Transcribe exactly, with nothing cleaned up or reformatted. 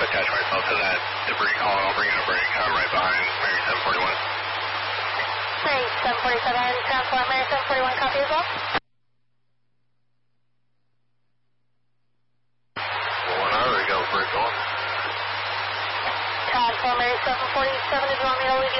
attach myself to that debris call and I'll bring in a break. I'm right behind Mary seven forty-one. Mary seven forty-seven, transport Mary seven forty-one, copy as well. One hour ago, break on. Transport Mary seven forty-seven, did you want me to leave you